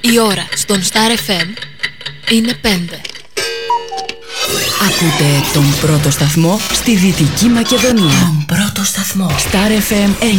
Η ώρα στον Star FM είναι 5. Ακούτε τον πρώτο σταθμό στη Δυτική Μακεδονία. Τον πρώτο σταθμό. Star FM